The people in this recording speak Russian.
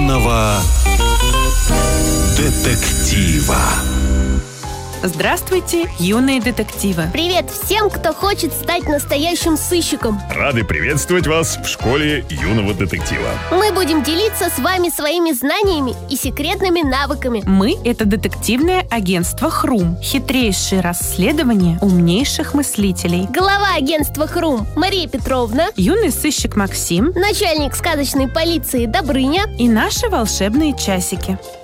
юного детектива. Здравствуйте, юные детективы! Привет всем, кто хочет стать настоящим сыщиком. Рады приветствовать вас в школе юного детектива. Мы будем делиться с вами своими знаниями и секретными навыками. Мы – это детективное агентство «Хрум». Хитрейшие расследования умнейших мыслителей. Глава агентства «Хрум» Мария Петровна, Юный сыщик Максим начальник сказочной полиции Добрыня и наши волшебные часики.